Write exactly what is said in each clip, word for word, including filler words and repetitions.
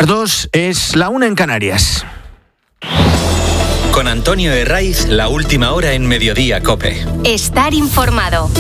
dos, es la una en Canarias. Con Antonio Herraiz, la última hora en Mediodía COPE. Estar informado.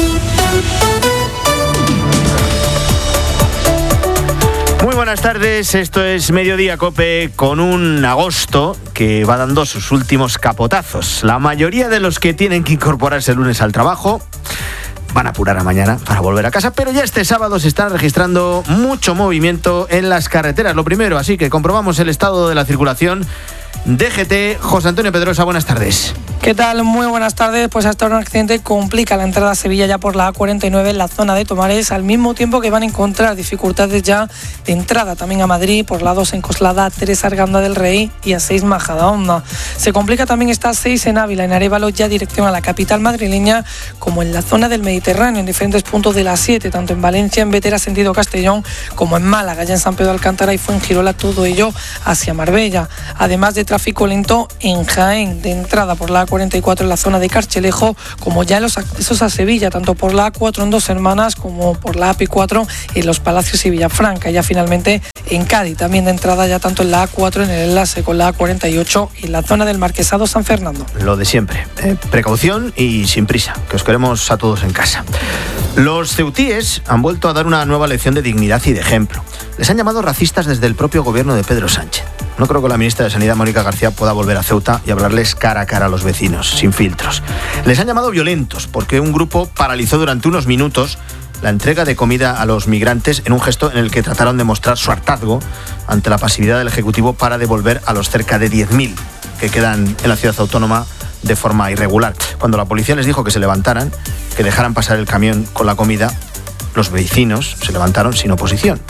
Muy buenas tardes, esto es Mediodía COPE con un agosto que va dando sus últimos capotazos. La mayoría de los que tienen que incorporarse el lunes al trabajo van a apurar a mañana para volver a casa, pero ya este sábado se está registrando mucho movimiento en las carreteras. Lo primero, así que comprobamos el estado de la circulación. D G T, José Antonio Pedrosa, buenas tardes. ¿Qué tal? Muy buenas tardes. Pues hasta ahora un accidente complica la entrada a Sevilla ya por la A cuarenta y nueve en la zona de Tomares, al mismo tiempo que van a encontrar dificultades ya de entrada también a Madrid por la dos en Coslada, A tres Arganda del Rey y A seis Majadahonda. Se complica también esta A seis en Ávila, en Arévalo, ya dirección a la capital madrileña, como en la zona del Mediterráneo, en diferentes puntos de la siete, tanto en Valencia, en Vetera, sentido Castellón, como en Málaga, ya en San Pedro de Alcántara y Fuengirola, todo ello hacia Marbella. Además de tráfico lento en Jaén, de entrada por la A cuarenta y cuatro en la zona de Carchelejo, como ya en los accesos a Sevilla, tanto por la A cuatro en Dos Hermanas como por la A P cuatro en Los Palacios y Villafranca. Ya finalmente en Cádiz, también de entrada ya tanto en la A cuatro en el enlace con la A cuarenta y ocho en la zona del Marquesado San Fernando. Lo de siempre, eh, precaución y sin prisa, que os queremos a todos en casa. Los ceutíes han vuelto a dar una nueva lección de dignidad y de ejemplo. Les han llamado racistas desde el propio gobierno de Pedro Sánchez. No creo que la ministra de Sanidad, Mónica García, pueda volver a Ceuta y hablarles cara a cara a los vecinos, sin filtros. Les han llamado violentos porque un grupo paralizó durante unos minutos la entrega de comida a los migrantes en un gesto en el que trataron de mostrar su hartazgo ante la pasividad del Ejecutivo para devolver a los cerca de diez mil que quedan en la ciudad autónoma de forma irregular. Cuando la policía les dijo que se levantaran, que dejaran pasar el camión con la comida, los vecinos se levantaron sin oposición.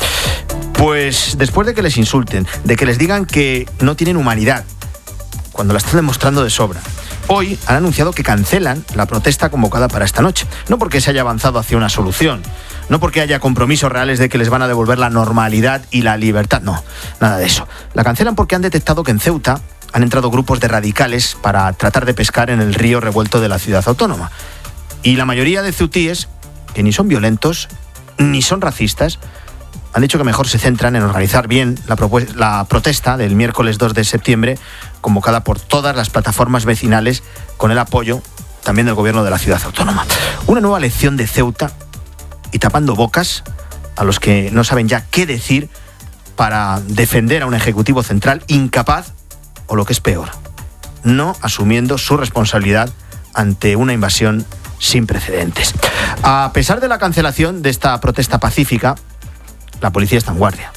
Pues después de que les insulten, de que les digan que no tienen humanidad, cuando la están demostrando de sobra, hoy han anunciado que cancelan la protesta convocada para esta noche. No porque se haya avanzado hacia una solución, no porque haya compromisos reales de que les van a devolver la normalidad y la libertad, no, nada de eso. La cancelan porque han detectado que en Ceuta han entrado grupos de radicales para tratar de pescar en el río revuelto de la ciudad autónoma. Y la mayoría de ceutíes, que ni son violentos, ni son racistas, han dicho que mejor se centran en organizar bien la, propu- la protesta del miércoles dos de septiembre, convocada por todas las plataformas vecinales, con el apoyo también del gobierno de la ciudad autónoma. Una nueva lección de Ceuta y tapando bocas a los que no saben ya qué decir para defender a un ejecutivo central incapaz, o lo que es peor, no asumiendo su responsabilidad ante una invasión sin precedentes. A pesar de la cancelación de esta protesta pacífica, la policía está en guardia.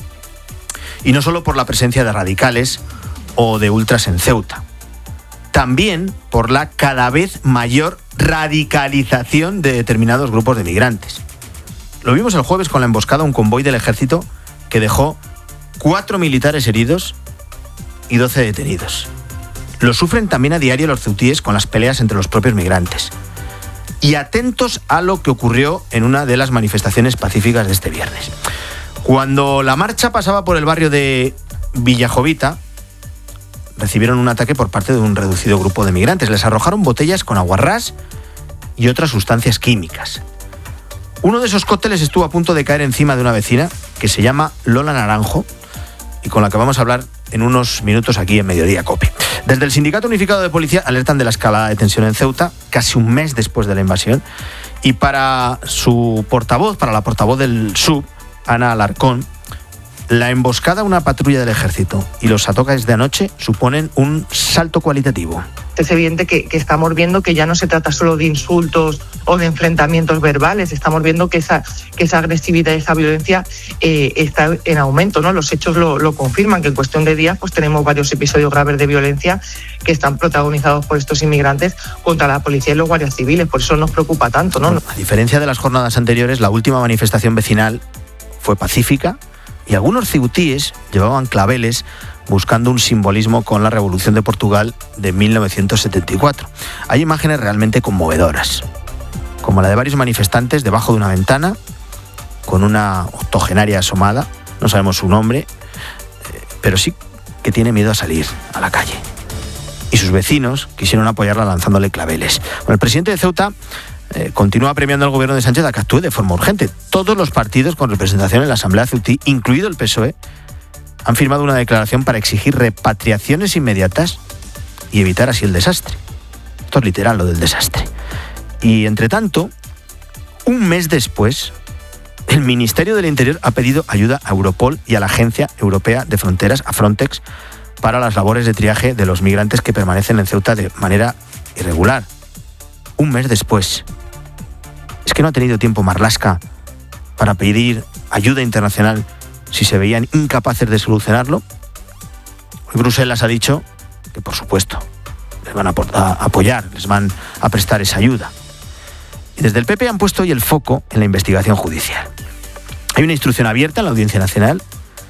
Y no solo por la presencia de radicales o de ultras en Ceuta, también por la cada vez mayor radicalización de determinados grupos de migrantes. Lo vimos el jueves con la emboscada a un convoy del ejército que dejó cuatro militares heridos y doce detenidos. Lo sufren también a diario los ceutíes con las peleas entre los propios migrantes. Y atentos a lo que ocurrió en una de las manifestaciones pacíficas de este viernes. Cuando la marcha pasaba por el barrio de Villajovita, recibieron un ataque por parte de un reducido grupo de migrantes. Les arrojaron botellas con aguarrás y otras sustancias químicas. Uno de esos cócteles estuvo a punto de caer encima de una vecina que se llama Lola Naranjo y con la que vamos a hablar en unos minutos aquí en Mediodía COPE. Desde el Sindicato Unificado de Policía alertan de la escalada de tensión en Ceuta, casi un mes después de la invasión, y para su portavoz, para la portavoz del S U B, Ana Alarcón, la emboscada a una patrulla del ejército y los ataques de anoche suponen un salto cualitativo. Es evidente que, que estamos viendo que ya no se trata solo de insultos o de enfrentamientos verbales, estamos viendo que esa, que esa agresividad y esa violencia eh, está en aumento, ¿no? Los hechos lo, lo confirman, que en cuestión de días pues tenemos varios episodios graves de violencia que están protagonizados por estos inmigrantes contra la policía y los guardias civiles, por eso nos preocupa tanto, ¿no? Bueno, a diferencia de las jornadas anteriores, la última manifestación vecinal fue pacífica y algunos ceutíes llevaban claveles buscando un simbolismo con la Revolución de Portugal de mil novecientos setenta y cuatro. Hay imágenes realmente conmovedoras, como la de varios manifestantes debajo de una ventana con una octogenaria asomada, no sabemos su nombre, pero sí que tiene miedo a salir a la calle. Y sus vecinos quisieron apoyarla lanzándole claveles. Bueno, el presidente de Ceuta Eh, continúa premiando al gobierno de Sánchez a que actúe de forma urgente. Todos los partidos con representación en la Asamblea ceutí, incluido el P S O E, han firmado una declaración para exigir repatriaciones inmediatas y evitar así el desastre. Esto es literal, lo del desastre. Y entre tanto, un mes después, el Ministerio del Interior ha pedido ayuda a Europol y a la Agencia Europea de Fronteras, a Frontex, para las labores de triaje de los migrantes que permanecen en Ceuta de manera irregular. Un mes después. ¿Es que no ha tenido tiempo Marlaska para pedir ayuda internacional si se veían incapaces de solucionarlo? Hoy Bruselas ha dicho que, por supuesto, les van a apoyar, les van a prestar esa ayuda. Y desde el P P han puesto hoy el foco en la investigación judicial. Hay una instrucción abierta en la Audiencia Nacional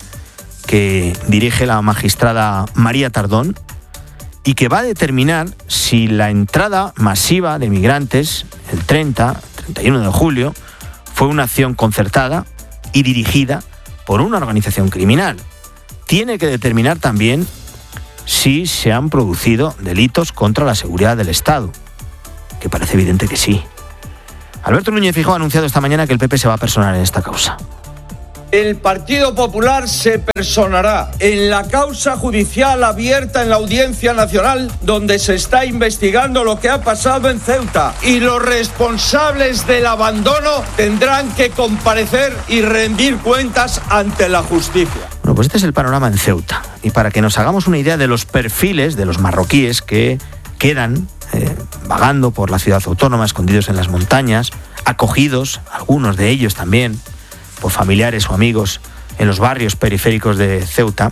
que dirige la magistrada María Tardón y que va a determinar si la entrada masiva de migrantes el treinta, treinta y uno de julio fue una acción concertada y dirigida por una organización criminal. Tiene que determinar también si se han producido delitos contra la seguridad del Estado, que parece evidente que sí. Alberto Núñez Feijóo ha anunciado esta mañana que el P P se va a personar en esta causa. El Partido Popular se personará en la causa judicial abierta en la Audiencia Nacional, donde se está investigando lo que ha pasado en Ceuta, y los responsables del abandono tendrán que comparecer y rendir cuentas ante la justicia. Bueno, pues este es el panorama en Ceuta. Y para que nos hagamos una idea de los perfiles de los marroquíes que quedan eh, vagando por la ciudad autónoma, escondidos en las montañas, acogidos, algunos de ellos también, por familiares o amigos en los barrios periféricos de Ceuta,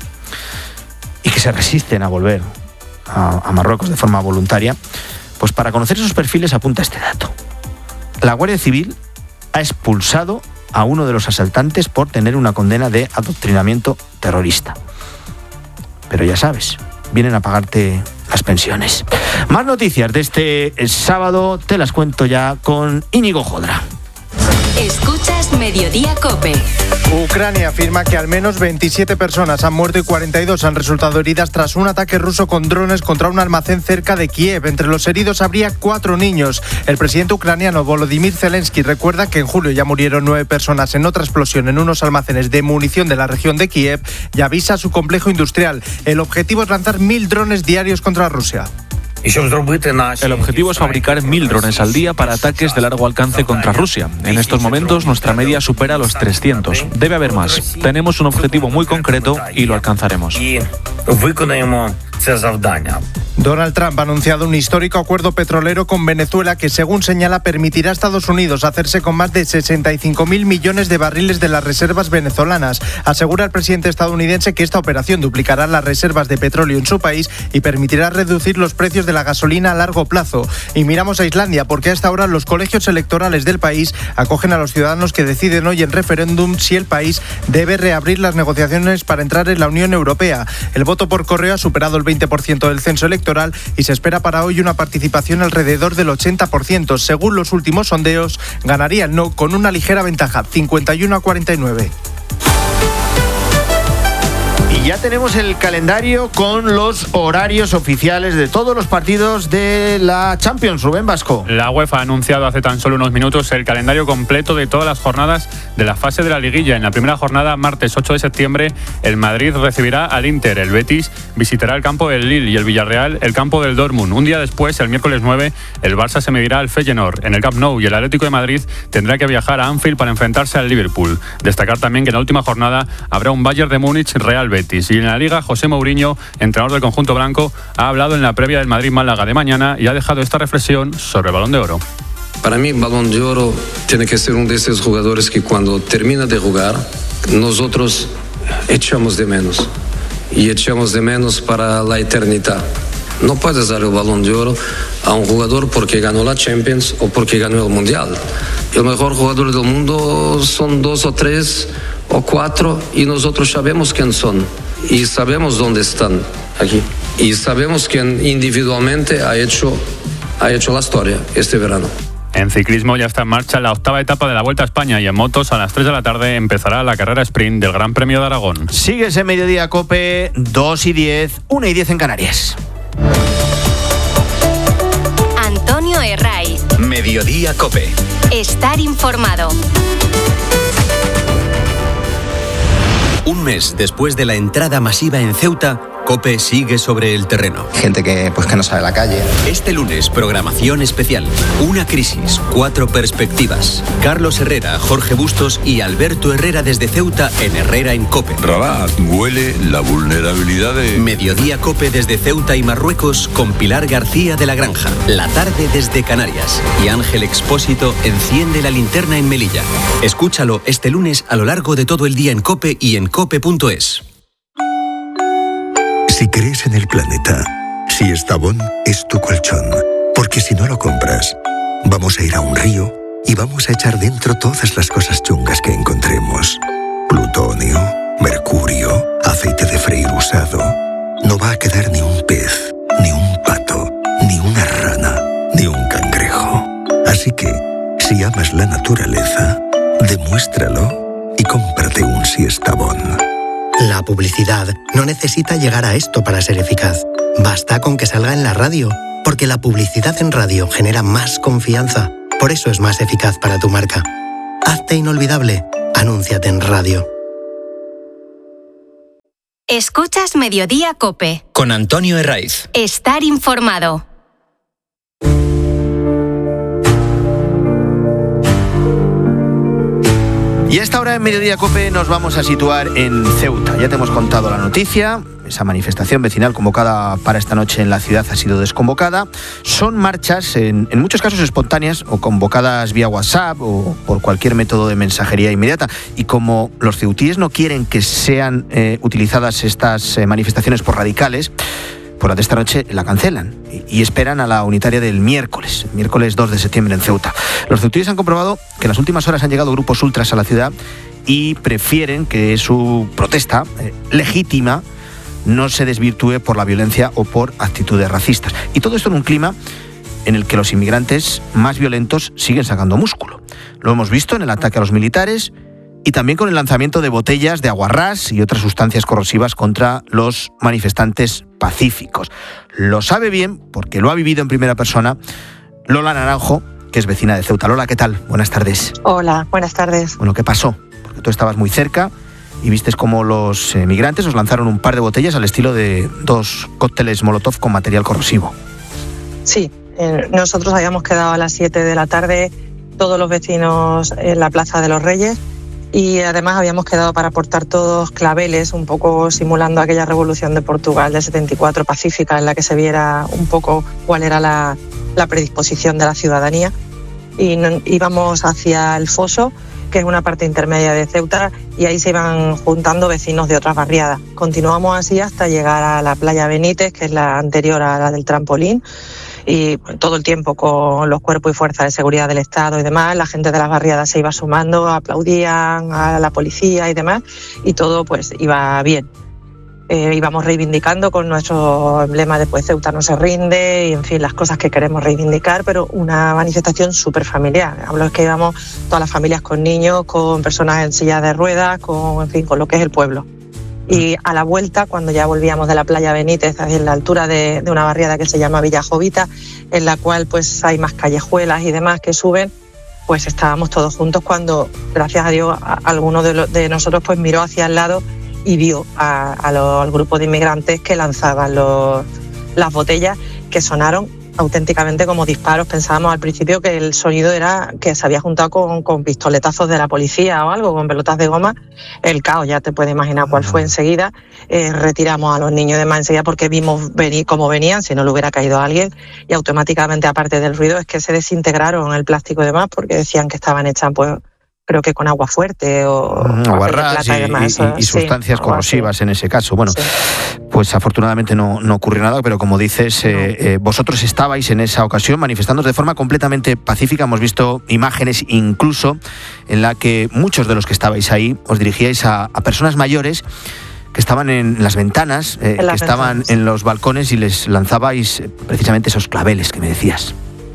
y que se resisten a volver a, a Marruecos de forma voluntaria, pues para conocer esos perfiles apunta este dato. La Guardia Civil ha expulsado a uno de los asaltantes por tener una condena de adoctrinamiento terrorista. Pero ya sabes, vienen a pagarte las pensiones. Más noticias de este sábado te las cuento ya con Íñigo Jodra. Escuchas Mediodía COPE. Ucrania afirma que al menos veintisiete personas han muerto y cuarenta y dos han resultado heridas tras un ataque ruso con drones contra un almacén cerca de Kiev. Entre los heridos habría cuatro niños. El presidente ucraniano Volodymyr Zelensky recuerda que en julio ya murieron nueve personas en otra explosión en unos almacenes de munición de la región de Kiev y avisa a su complejo industrial. El objetivo es lanzar mil drones diarios contra Rusia. El objetivo es fabricar mil drones al día para ataques de largo alcance contra Rusia. En estos momentos nuestra media supera los trescientos. Debe haber más. Tenemos un objetivo muy concreto y lo alcanzaremos. Donald Trump ha anunciado un histórico acuerdo petrolero con Venezuela que, según señala, permitirá a Estados Unidos hacerse con más de sesenta y cinco mil millones de barriles de las reservas venezolanas. Asegura el presidente estadounidense que esta operación duplicará las reservas de petróleo en su país y permitirá reducir los precios de la gasolina a largo plazo. Y miramos a Islandia, porque a esta hora los colegios electorales del país acogen a los ciudadanos que deciden hoy en referéndum si el país debe reabrir las negociaciones para entrar en la Unión Europea. El voto por correo ha superado el veinte por ciento del censo electoral y se espera para hoy una participación alrededor del ochenta por ciento. Según los últimos sondeos, ganaría el no con una ligera ventaja, cincuenta y uno a cuarenta y nueve. Y ya tenemos el calendario con los horarios oficiales de todos los partidos de la Champions. Rubén Vasco. La UEFA ha anunciado hace tan solo unos minutos el calendario completo de todas las jornadas de la fase de la liguilla. En la primera jornada, martes ocho de septiembre, el Madrid recibirá al Inter, el Betis visitará el campo del Lille y el Villarreal el campo del Dortmund. Un día después, el miércoles nueve, el Barça se medirá al Feyenoord en el Camp Nou y el Atlético de Madrid tendrá que viajar a Anfield para enfrentarse al Liverpool. Destacar también que en la última jornada habrá un Bayern de Múnich Real Betis. Y en la Liga, José Mourinho, entrenador del conjunto blanco, ha hablado en la previa del Madrid-Málaga de mañana y ha dejado esta reflexión sobre el Balón de Oro. Para mí, Balón de Oro tiene que ser uno de esos jugadores que cuando termina de jugar, nosotros echamos de menos. Y echamos de menos para la eternidad. No puedes dar el Balón de Oro a un jugador porque ganó la Champions o porque ganó el Mundial. El mejor jugador del mundo son dos o tres o cuatro y nosotros sabemos quién son y sabemos dónde están aquí y sabemos quién individualmente ha hecho, ha hecho la historia este verano. En ciclismo ya está en marcha la octava etapa de la Vuelta a España y en motos a las tres de la tarde empezará la carrera sprint del Gran Premio de Aragón. Sigues en Mediodía COPE, dos y diez, una y diez en Canarias. Antonio Herraiz. Mediodía COPE. Estar informado. Un mes después de la entrada masiva en Ceuta, COPE sigue sobre el terreno. Gente que, pues, que no sabe la calle. Este lunes, programación especial. Una crisis, cuatro perspectivas. Carlos Herrera, Jorge Bustos y Alberto Herrera desde Ceuta en Herrera en COPE. Rabat, huele la vulnerabilidad de... Mediodía COPE desde Ceuta y Marruecos con Pilar García de la Granja. La tarde desde Canarias. Y Ángel Expósito enciende la linterna en Melilla. Escúchalo este lunes a lo largo de todo el día en COPE y en cope punto es. Si crees en el planeta, si Estavón es tu colchón, porque si no lo compras, vamos a ir a un río y vamos a echar dentro todas las cosas chungas que encontremos. Plutonio, mercurio, aceite de freír usado. No va a quedar ni un pez, ni un pato, ni una rana, ni un cangrejo. Así que, si amas la naturaleza, demuéstralo y cómprate un Siestabón. La publicidad no necesita llegar a esto para ser eficaz. Basta con que salga en la radio, porque la publicidad en radio genera más confianza. Por eso es más eficaz para tu marca. Hazte inolvidable. Anúnciate en radio. Escuchas Mediodía COPE. Con Antonio Herraiz. Estar informado. Y a esta hora en Mediodía COPE nos vamos a situar en Ceuta. Ya te hemos contado la noticia. Esa manifestación vecinal convocada para esta noche en la ciudad ha sido desconvocada. Son marchas, en, en muchos casos espontáneas, o convocadas vía WhatsApp o por cualquier método de mensajería inmediata. Y como los ceutíes no quieren que sean eh, utilizadas estas eh, manifestaciones por radicales, por la de esta noche la cancelan y esperan a la unitaria del miércoles, miércoles dos de septiembre en Ceuta. Los ceutíes han comprobado que en las últimas horas han llegado grupos ultras a la ciudad y prefieren que su protesta eh, legítima no se desvirtúe por la violencia o por actitudes racistas. Y todo esto en un clima en el que los inmigrantes más violentos siguen sacando músculo. Lo hemos visto en el ataque a los militares y también con el lanzamiento de botellas de aguarrás y otras sustancias corrosivas contra los manifestantes pacíficos. Lo sabe bien, porque lo ha vivido en primera persona, Lola Naranjo, que es vecina de Ceuta. Lola, ¿qué tal? Buenas tardes. Hola, buenas tardes. Bueno, ¿qué pasó? Porque tú estabas muy cerca y vistes cómo los eh, migrantes os lanzaron un par de botellas al estilo de dos cócteles Molotov con material corrosivo. Sí, eh, nosotros habíamos quedado a las siete de la tarde, todos los vecinos en la Plaza de los Reyes, y además habíamos quedado para portar todos claveles, un poco simulando aquella revolución de Portugal del setenta y cuatro pacífica, en la que se viera un poco cuál era la, la predisposición de la ciudadanía. Y no, íbamos hacia el Foso, que es una parte intermedia de Ceuta, y ahí se iban juntando vecinos de otras barriadas. Continuamos así hasta llegar a la playa Benítez, que es la anterior a la del trampolín, y todo el tiempo con los cuerpos y fuerzas de seguridad del Estado y demás, la gente de las barriadas se iba sumando, aplaudían a la policía y demás, y todo pues iba bien. Eh, íbamos reivindicando con nuestro emblema de pues Ceuta no se rinde, y en fin, las cosas que queremos reivindicar, pero una manifestación súper familiar. Hablo es que íbamos todas las familias con niños, con personas en sillas de ruedas, con, en fin, con lo que es el pueblo. Y a la vuelta, cuando ya volvíamos de la playa Benítez, en la altura de, de una barriada que se llama Villa Jovita, en la cual pues hay más callejuelas y demás que suben, pues estábamos todos juntos cuando, gracias a Dios, a, alguno de, lo, de nosotros pues miró hacia el lado y vio a, a lo, al grupo de inmigrantes que lanzaban los, las botellas, que sonaron auténticamente como disparos. Pensábamos al principio que el sonido era que se había juntado con, con pistoletazos de la policía o algo, con pelotas de goma. El caos, ya te puedes imaginar cuál fue enseguida. Eh, retiramos a los niños de más enseguida porque vimos venir cómo venían, si no le hubiera caído a alguien, y automáticamente, aparte del ruido, es que se desintegraron el plástico y demás, porque decían que estaban hechas, pues, creo que con agua fuerte o aguarrás y, y, y, y sustancias sí, corrosivas así. En ese caso. Bueno, sí. Pues afortunadamente no, no ocurrió nada, pero como dices, no. eh, eh, vosotros estabais en esa ocasión manifestándoos de forma completamente pacífica. Hemos visto imágenes incluso en la que muchos de los que estabais ahí os dirigíais a, a personas mayores que estaban en las ventanas, eh, en las que estaban ventanas. En los balcones, y les lanzabais precisamente esos claveles que me decías.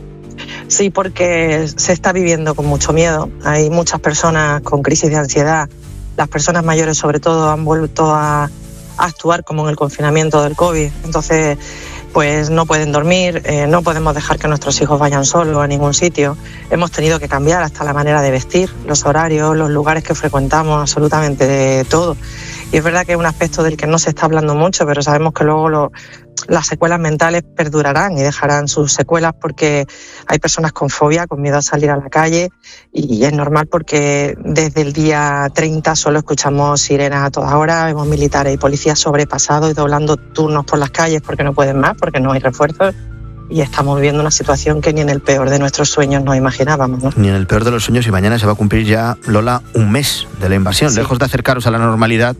Sí, porque se está viviendo con mucho miedo. Hay muchas personas con crisis de ansiedad. Las personas mayores, sobre todo, han vuelto a, a actuar como en el confinamiento del COVID. Entonces, pues no pueden dormir, eh, no podemos dejar que nuestros hijos vayan solos a ningún sitio. Hemos tenido que cambiar hasta la manera de vestir, los horarios, los lugares que frecuentamos, absolutamente de todo. Y es verdad que es un aspecto del que no se está hablando mucho, pero sabemos que luego lo, las secuelas mentales perdurarán y dejarán sus secuelas, porque hay personas con fobia, con miedo a salir a la calle, y es normal porque desde el día treinta solo escuchamos sirenas a toda hora, vemos militares y policías sobrepasados y doblando turnos por las calles porque no pueden más, porque no hay refuerzos. Y estamos viviendo una situación que ni en el peor de nuestros sueños nos imaginábamos, ¿no? Ni en el peor de los sueños, y mañana se va a cumplir ya, Lola, un mes de la invasión. Sí. Lejos de acercaros a la normalidad,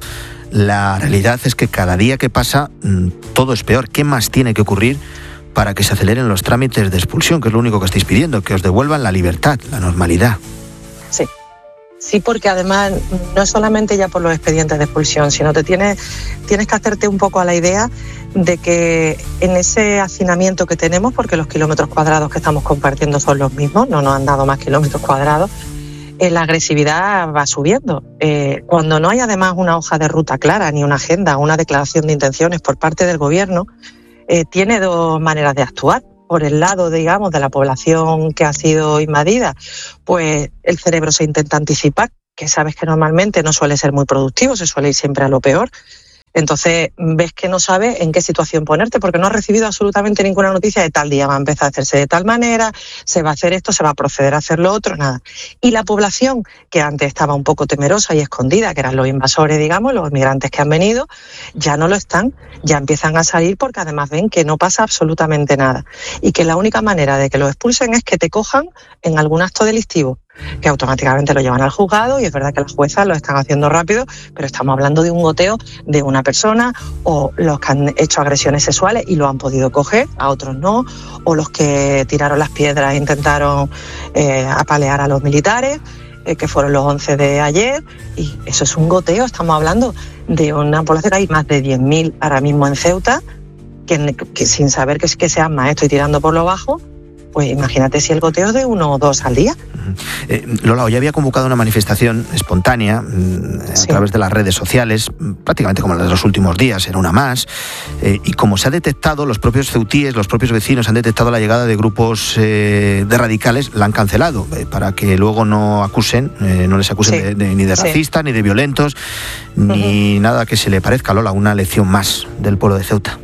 la realidad es que cada día que pasa todo es peor. ¿Qué más tiene que ocurrir para que se aceleren los trámites de expulsión, que es lo único que estáis pidiendo, que os devuelvan la libertad, la normalidad? Sí. Sí, porque además no es solamente ya por los expedientes de expulsión, sino te tienes, tienes que hacerte un poco a la idea de que en ese hacinamiento que tenemos, porque los kilómetros cuadrados que estamos compartiendo son los mismos, no nos han dado más kilómetros cuadrados, eh, la agresividad va subiendo. Eh, cuando no hay además una hoja de ruta clara, ni una agenda, una declaración de intenciones por parte del gobierno, eh, tiene dos maneras de actuar. Por el lado, digamos, de la población que ha sido invadida, pues el cerebro se intenta anticipar, que sabes que normalmente no suele ser muy productivo, se suele ir siempre a lo peor. Entonces ves que no sabes en qué situación ponerte, porque no has recibido absolutamente ninguna noticia de tal día va a empezar a hacerse de tal manera, se va a hacer esto, se va a proceder a hacer lo otro, nada. Y la población, que antes estaba un poco temerosa y escondida, que eran los invasores, digamos, los migrantes que han venido, ya no lo están, ya empiezan a salir porque además ven que no pasa absolutamente nada. Y que la única manera de que los expulsen es que te cojan en algún acto delictivo, que automáticamente lo llevan al juzgado, y es verdad que las juezas lo están haciendo rápido, pero estamos hablando de un goteo de una persona, o los que han hecho agresiones sexuales y lo han podido coger, a otros no, o los que tiraron las piedras e intentaron eh, apalear a los militares, eh, que fueron los once de ayer, y eso es un goteo. Estamos hablando de una población, hay más de diez mil ahora mismo en Ceuta, que, que sin saber que, que sean más, estoy tirando por lo bajo. Pues imagínate si el goteo es de uno o dos al día. Eh, Lola, hoy había convocado una manifestación espontánea a sí. través de las redes sociales, prácticamente como la de los últimos días, era una más, eh, y como se ha detectado, los propios ceutíes, los propios vecinos han detectado la llegada de grupos eh, de radicales, la han cancelado, eh, para que luego no acusen, eh, no les acusen sí. de, de, ni de racistas, sí. ni de violentos, ni uh-huh. nada que se le parezca. Lola, una lección más del pueblo de Ceuta.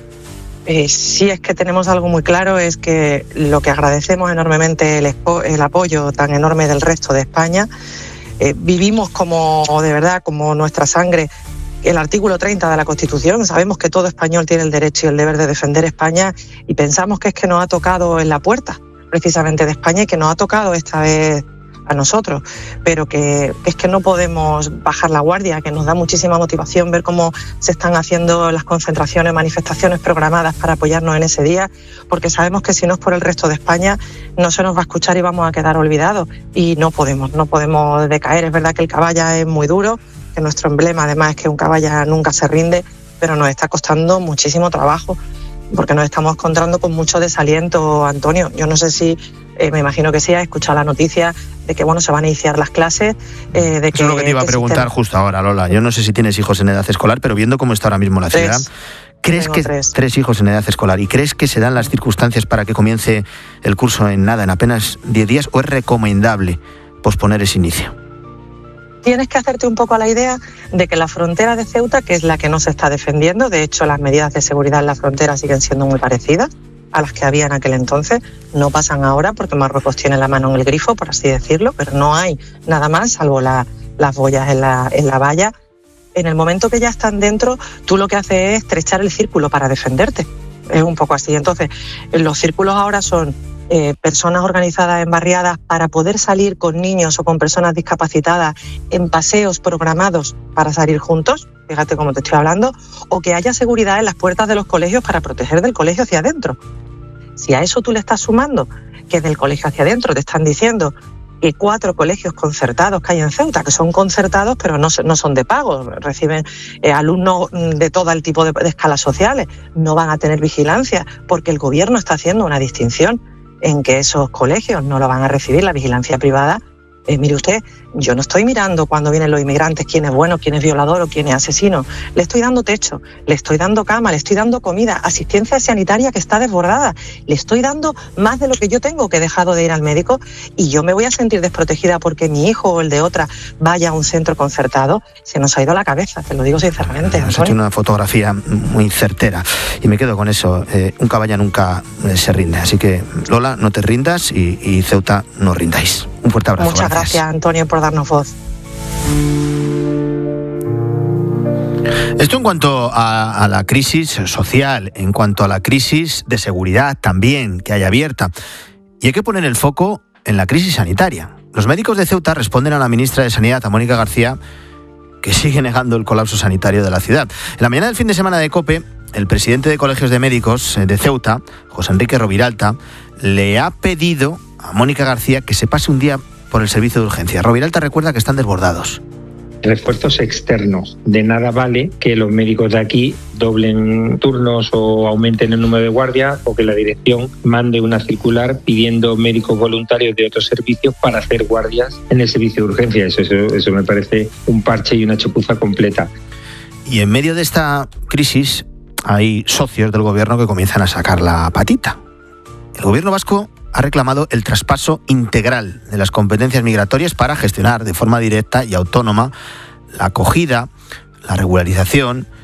Eh, sí, es que tenemos algo muy claro, es que lo que agradecemos enormemente el, expo- el apoyo tan enorme del resto de España. Eh, vivimos como, de verdad, como nuestra sangre, el artículo treinta de la Constitución. Sabemos que todo español tiene el derecho y el deber de defender España, y pensamos que es que nos ha tocado en la puerta, precisamente de España, y que nos ha tocado esta vez a nosotros, pero que es que no podemos bajar la guardia, que nos da muchísima motivación ver cómo se están haciendo las concentraciones, manifestaciones programadas para apoyarnos en ese día, porque sabemos que si no es por el resto de España no se nos va a escuchar y vamos a quedar olvidados, y no podemos, no podemos decaer. Es verdad que el caballa es muy duro, que nuestro emblema además es que un caballa nunca se rinde, pero nos está costando muchísimo trabajo, porque nos estamos encontrando con mucho desaliento, Antonio. Yo no sé si, eh, me imagino que sí, has escuchado la noticia de que bueno, se van a iniciar las clases. Eh, de Eso que, es lo que te iba a preguntar existen... justo ahora, Lola. Yo no sé si tienes hijos en edad escolar, pero viendo cómo está ahora mismo la ciudad, tres. ¿crees Tengo que tres. tres hijos en edad escolar? ¿Y crees que se dan las circunstancias para que comience el curso en nada, en apenas diez días, o es recomendable posponer ese inicio? Tienes que hacerte un poco a la idea de que la frontera de Ceuta, que es la que no se está defendiendo, de hecho las medidas de seguridad en la frontera siguen siendo muy parecidas a las que había en aquel entonces, no pasan ahora porque Marruecos tiene la mano en el grifo, por así decirlo, pero no hay nada más salvo la, las boyas en la, en la valla. En el momento que ya están dentro, tú lo que haces es estrechar el círculo para defenderte, es un poco así. Entonces, los círculos ahora son Eh, personas organizadas en barriadas para poder salir con niños o con personas discapacitadas en paseos programados para salir juntos, fíjate cómo te estoy hablando, o que haya seguridad en las puertas de los colegios para proteger del colegio hacia adentro. Si a eso tú le estás sumando que del colegio hacia adentro te están diciendo que cuatro colegios concertados que hay en Ceuta, que son concertados pero no, no son de pago, reciben eh, alumnos de todo el tipo de, de escalas sociales, no van a tener vigilancia porque el gobierno está haciendo una distinción en que esos colegios no lo van a recibir la vigilancia privada, Eh, mire usted, yo no estoy mirando cuando vienen los inmigrantes quién es bueno, quién es violador o quién es asesino. Le estoy dando techo, le estoy dando cama, le estoy dando comida, asistencia sanitaria que está desbordada. Le estoy dando más de lo que yo tengo, que he dejado de ir al médico, y yo me voy a sentir desprotegida porque mi hijo o el de otra vaya a un centro concertado. Se nos ha ido la cabeza, te lo digo sinceramente. Has hecho una fotografía muy certera y me quedo con eso. Eh, un caballa nunca se rinde. Así que, Lola, no te rindas y, y Ceuta, no rindáis. Un fuerte abrazo. Muchas gracias. gracias, Antonio, por darnos voz. Esto en cuanto a, a la crisis social, en cuanto a la crisis de seguridad también que hay abierta. Y hay que poner el foco en la crisis sanitaria. Los médicos de Ceuta responden a la ministra de Sanidad, a Mónica García, que sigue negando el colapso sanitario de la ciudad. En la mañana del fin de semana de COPE, el presidente de Colegios de Médicos de Ceuta, José Enrique Roviralta, le ha pedido a Mónica García que se pase un día por el servicio de urgencia. Roviralta recuerda que están desbordados. Refuerzos externos. De nada vale que los médicos de aquí doblen turnos o aumenten el número de guardias, o que la dirección mande una circular pidiendo médicos voluntarios de otros servicios para hacer guardias en el servicio de urgencia. Eso, eso, eso me parece un parche y una chapuza completa. Y en medio de esta crisis hay socios del gobierno que comienzan a sacar la patita. El gobierno vasco ha reclamado el traspaso integral de las competencias migratorias para gestionar de forma directa y autónoma la acogida, la regularización